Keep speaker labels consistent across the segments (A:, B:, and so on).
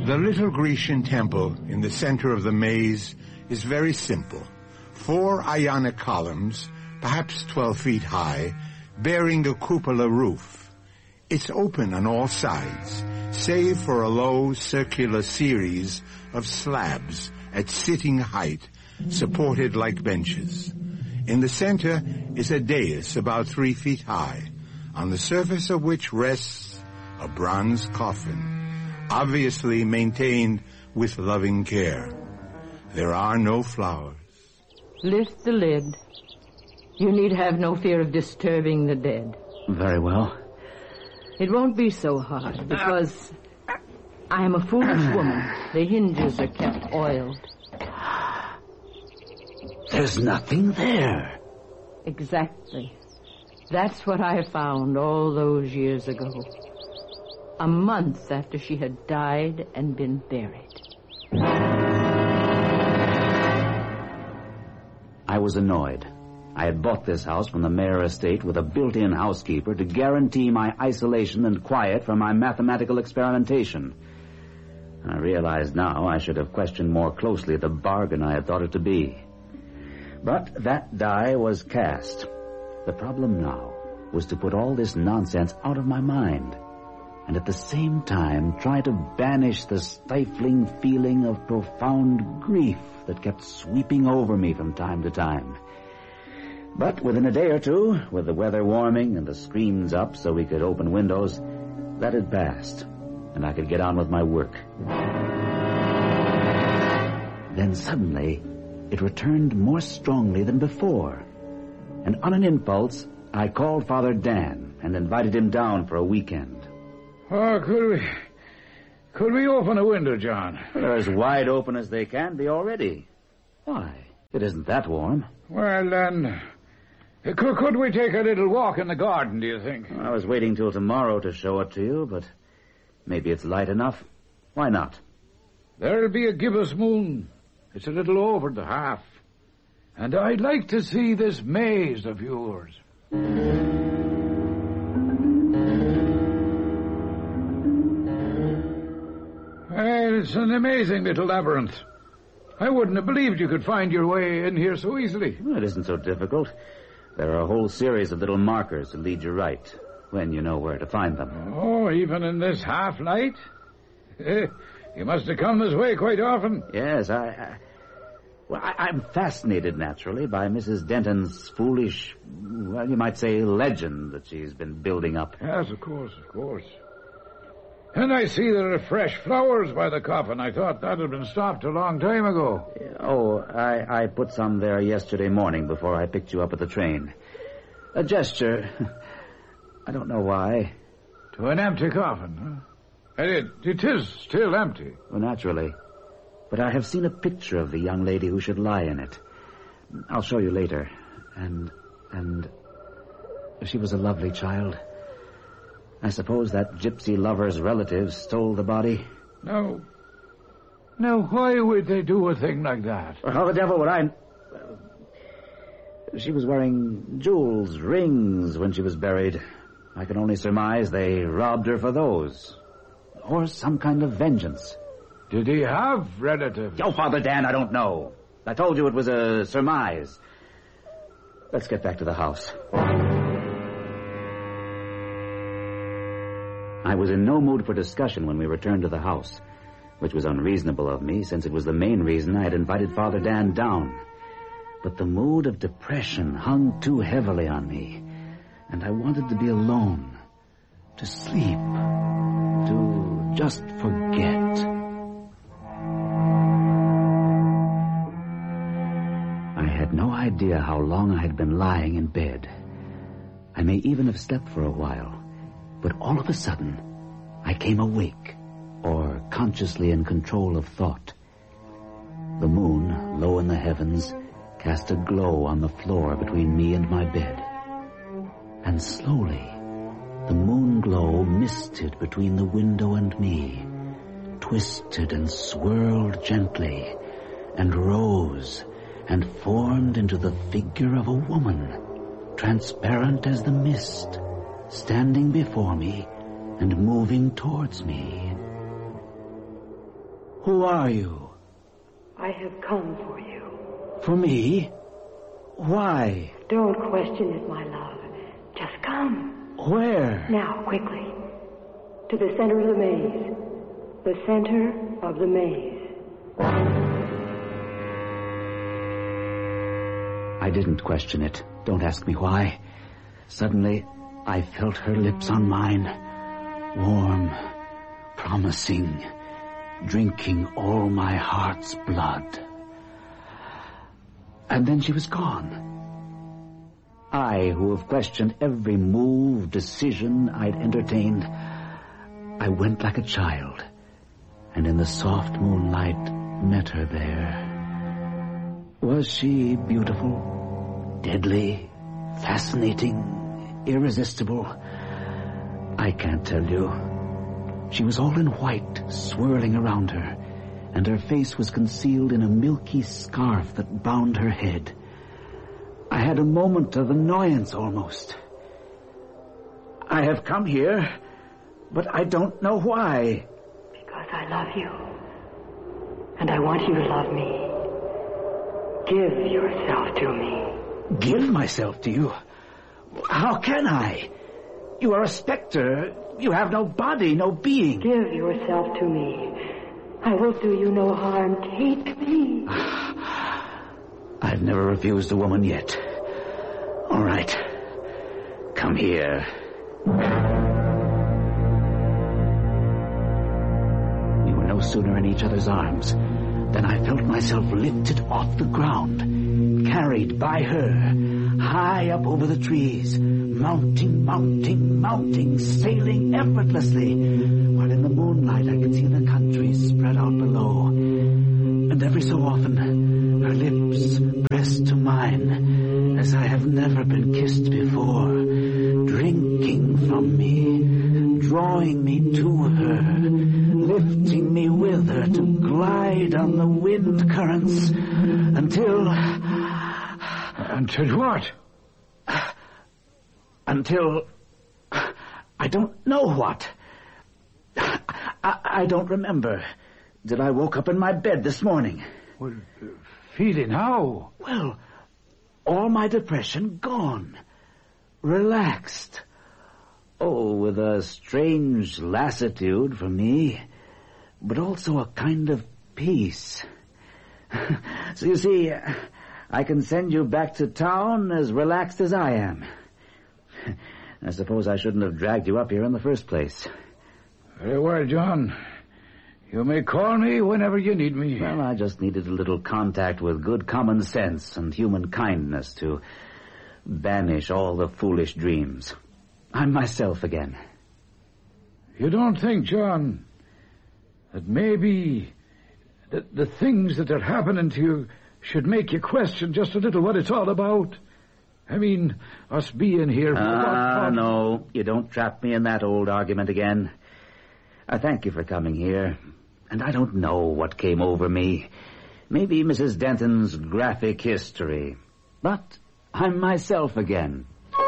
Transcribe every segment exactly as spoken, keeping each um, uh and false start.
A: The little Grecian temple in the center of the maze is very simple. Four Ionic columns, perhaps twelve feet high, bearing a cupola roof. It's open on all sides, save for a low circular series of slabs at sitting height, supported like benches. In the center is a dais about three feet high, on the surface of which rests a bronze coffin, obviously maintained with loving care. There are no flowers.
B: Lift the lid. You need have no fear of disturbing the dead.
C: Very well.
B: It won't be so hard, because I am a foolish woman. The hinges are kept oiled.
C: There's nothing there.
B: Exactly. That's what I found all those years ago. A month after she had died and been buried.
C: I was annoyed. I had bought this house from the Mayor estate with a built-in housekeeper to guarantee my isolation and quiet from my mathematical experimentation. I realized now I should have questioned more closely the bargain I had thought it to be. But that die was cast. The problem now was to put all this nonsense out of my mind, and at the same time try to banish the stifling feeling of profound grief that kept sweeping over me from time to time. But within a day or two, with the weather warming and the screens up so we could open windows, that had passed, and I could get on with my work. Then suddenly, it returned more strongly than before, and on an impulse, I called Father Dan and invited him down for a weekend.
D: Oh, could we... Could we open a window, John?
C: They're as wide open as they can be already. Why? It isn't that warm.
D: Well, then... Could, could we take a little walk in the garden, do you think?
C: I was waiting till tomorrow to show it to you, but maybe it's light enough. Why not?
D: There'll be a gibbous moon. It's a little over the half. And I'd like to see this maze of yours. Well, it's an amazing little labyrinth. I wouldn't have believed you could find your way in here so easily.
C: Well, it isn't so difficult. There are a whole series of little markers to lead you right, when you know where to find them.
D: Oh, even in this half-light? You must have come this way quite often.
C: Yes, I... I well, I, I'm fascinated, naturally, by Missus Denton's foolish, well, you might say, legend that she's been building up.
D: Yes, of course, of course. And I see there are fresh flowers by the coffin. I thought that had been stopped a long time ago.
C: Oh, I, I put some there yesterday morning before I picked you up at the train. A gesture. I don't know why.
D: To an empty coffin, huh? And it, it is still empty.
C: Well, naturally. But I have seen a picture of the young lady who should lie in it. I'll show you later. And, and... she was a lovely child. I suppose that gypsy lover's relatives stole the body.
D: No. Now, why would they do a thing like that?
C: Well, how the devil would I... She was wearing jewels, rings, when she was buried. I can only surmise they robbed her for those. Or some kind of vengeance.
D: Did he have relatives?
C: Oh, Father Dan, I don't know. I told you it was a surmise. Let's get back to the house. I was in no mood for discussion when we returned to the house, which was unreasonable of me, since it was the main reason I had invited Father Dan down. But the mood of depression hung too heavily on me, and I wanted to be alone, to sleep, to just forget. I had no idea how long I had been lying in bed. I may even have slept for a while. But all of a sudden, I came awake, or consciously in control of thought. The moon, low in the heavens, cast a glow on the floor between me and my bed. And slowly, the moon glow misted between the window and me, twisted and swirled gently, and rose, and formed into the figure of a woman, transparent as the mist, standing before me and moving towards me. Who are you?
E: I have come for you.
C: For me? Why?
E: Don't question it, my love. Just come.
C: Where?
E: Now, quickly. To the center of the maze. The center of the maze.
C: I didn't question it. Don't ask me why. Suddenly, I felt her lips on mine. Warm, promising, drinking all my heart's blood. And then she was gone. I, who have questioned every move, decision I'd entertained, I went like a child, and in the soft moonlight met her there. Was she beautiful, deadly, fascinating, irresistible? I can't tell you. She was all in white, swirling around her, and her face was concealed in a milky scarf that bound her head. I had a moment of annoyance almost. I have come here, but I don't know why.
E: Because I love you. And I want you to love me. Give yourself to me.
C: Give myself to you? How can I? You are a specter. You have no body, no being.
E: Give yourself to me. I will do you no harm. Take me.
C: I've never refused a woman yet. All right. Come here. We were no sooner in each other's arms than I felt myself lifted off the ground, carried by her, high up over the trees, mounting, mounting, mounting, sailing effortlessly, while in the moonlight I could see the country spread out below. And every so often, her lips pressed to mine, as I have never been kissed before, drinking from me, drawing me to her, lifting me with her to glide on the wind currents until...
D: Until what?
C: Until... I don't know what. I, I don't remember. Till I woke up in my bed this morning.
D: Well, uh, feeling how?
C: Well, all my depression gone. Relaxed. Oh, with a strange lassitude for me, but also a kind of peace. So you see, I can send you back to town as relaxed as I am. I suppose I shouldn't have dragged you up here in the first place.
D: Very well, John. You may call me whenever you need me.
C: Well, I just needed a little contact with good common sense and human kindness to banish all the foolish dreams. I'm myself again.
D: You don't think, John, that maybe the, the things that are happening to you should make you question just a little what it's all about? I mean, us being here...
C: Ah, uh, no, you don't trap me in that old argument again. I thank you for coming here, and I don't know what came over me. Maybe Missus Denton's graphic history. But I'm myself again.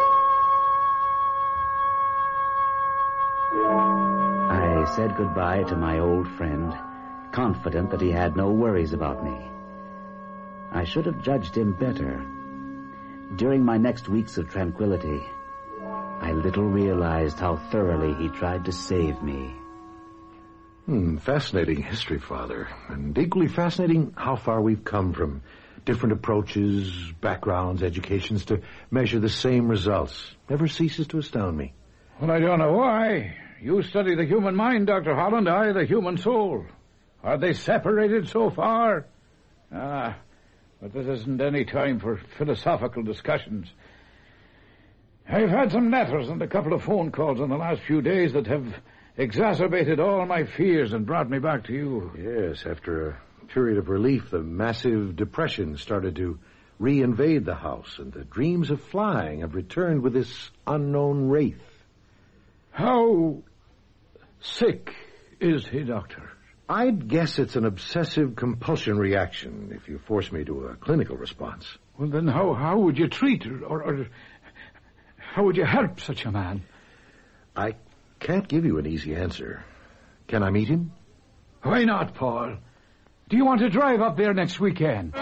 C: I said goodbye to my old friend, confident that he had no worries about me. I should have judged him better. During my next weeks of tranquility, I little realized how thoroughly he tried to save me.
F: Hmm, fascinating history, Father. And equally fascinating how far we've come from different approaches, backgrounds, educations to measure the same results. Never ceases to astound me.
D: Well, I don't know why. You study the human mind, Doctor Holland, I the human soul. Are they separated so far? Ah, but this isn't any time for philosophical discussions. I've had some letters and a couple of phone calls in the last few days that have exacerbated all my fears and brought me back to you.
F: Yes, after a period of relief, the massive depression started to reinvade the house, and the dreams of flying have returned with this unknown wraith.
D: How sick is he, Doctor?
F: I'd guess it's an obsessive compulsion reaction, if you force me to a clinical response.
D: Well, then how, how would you treat or, or, or how would you help such a man?
F: I can't give you an easy answer. Can I meet him?
D: Why not, Paul? Do you want to drive up there next weekend?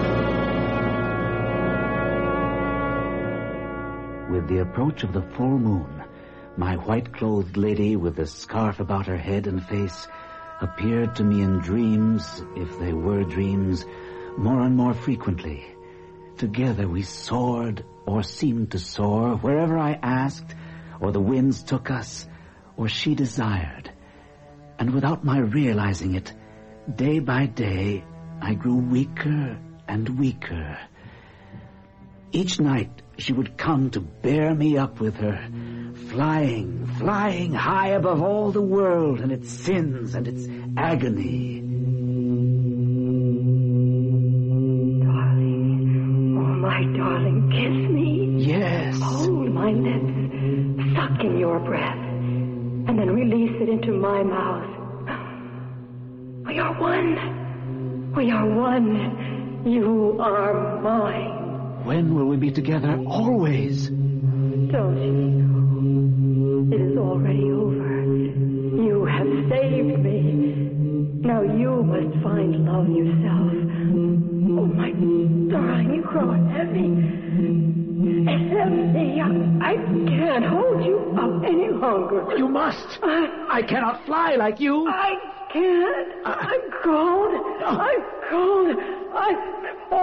C: With the approach of the full moon, my white-clothed lady with the scarf about her head and face appeared to me in dreams, if they were dreams, more and more frequently. Together we soared, or seemed to soar, wherever I asked, or the winds took us, or she desired. And without my realizing it, day by day, I grew weaker and weaker. Each night, she would come to bear me up with her, flying, flying high above all the world and its sins and its agony.
E: Darling, oh, my darling, kiss me.
C: Yes.
E: Hold my lips, suck in your breath, and then release it into my mouth. We are one. We are one. You are mine.
C: When will we be together? Always.
E: Don't you? It is already over. You have saved me. Now you must find love yourself. Oh, my darling, you grow heavy. Heavy. I, I can't hold you up any longer.
C: You must.
E: I,
C: I cannot fly like you.
E: I can't. I'm cold. I'm cold. I'm